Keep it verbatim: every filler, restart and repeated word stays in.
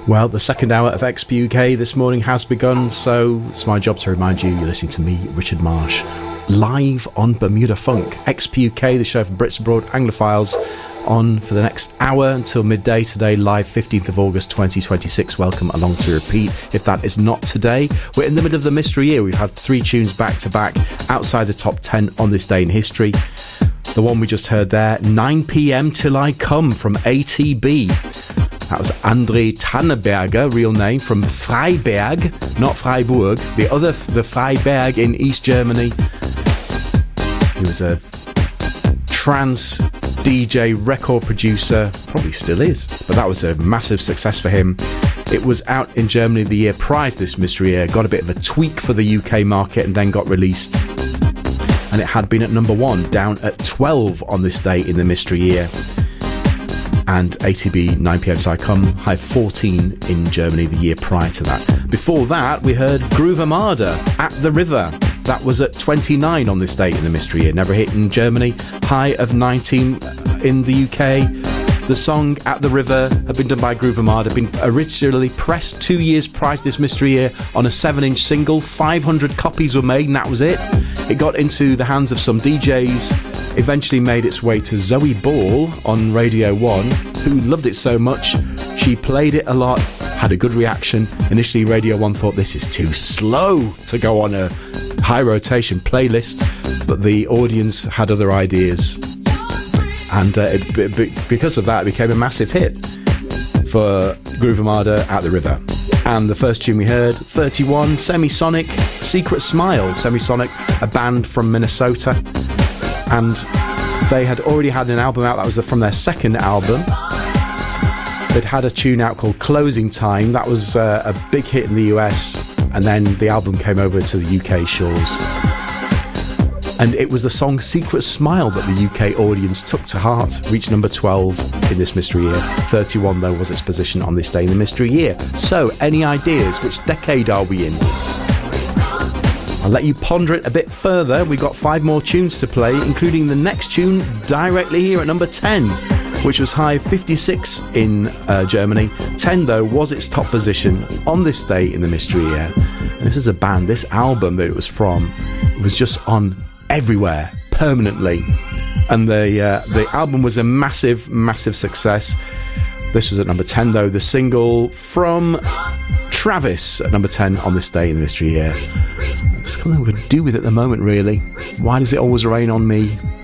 Well, the second hour of X P U K this morning has begun, so it's my job to remind you you're listening to me, Richard Marsh, live on Bermuda Funk. X P U K, the show for Brits Abroad Anglophiles, on for the next hour until midday today, live fifteenth of August twenty twenty-six. Welcome along to repeat if that is not today. We're in the middle of the mystery year. We've had three tunes back to back outside the top ten on this day in history. The one we just heard there, nine p.m. Till I Come from A T B. That was André Tanneberger, real name, from Freiberg, not Freiburg, the other, the Freiberg in East Germany. He was a trance D J, record producer, probably still is, but that was a massive success for him. It was out in Germany the year prior to this mystery year, got a bit of a tweak for the U K market and then got released. And it had been at number one, down at twelve on this day in the mystery year. And A T B nine p.m. Till I Come, high fourteen in Germany the year prior to that. Before that, we heard Groove Armada, At the River. That was at twenty-nine on this date in the mystery year. Never hit in Germany, high of nineteen in the U K. The song At the River had been done by Groove Armada, been originally pressed two years prior to this mystery year on a seven inch single. five hundred copies were made and that was it. It got into the hands of some D Js, eventually made its way to Zoe Ball on Radio one, who loved it so much she played it a lot, had a good reaction. Initially Radio one thought this is too slow to go on a high rotation playlist, but the audience had other ideas, and uh, it, b- because of that it became a massive hit for Groove Armada, At the River. And the first tune we heard, thirty-one, Semisonic, Secret Smile. Semisonic, a band from Minnesota, and they had already had an album out that was from their second album. They'd had a tune out called Closing Time, that was uh, a big hit in the U S, and then the album came over to the U K shores. And it was the song Secret Smile that the U K audience took to heart, reached number twelve in this mystery year. thirty-one, though, was its position on this day in the mystery year. So, any ideas? Which decade are we in? I'll let you ponder it a bit further. We've got five more tunes to play, including the next tune directly here at number ten, which was high fifty-six in uh, Germany. ten, though, was its top position on this day in the mystery year. And this is a band, this album that it was from, it was just on everywhere, permanently. And the uh, the album was a massive, massive success. This was at number ten, though. The single from Travis at number ten on this day in the mystery year. It's something we could do with at the moment, really. Why does it always rain on me?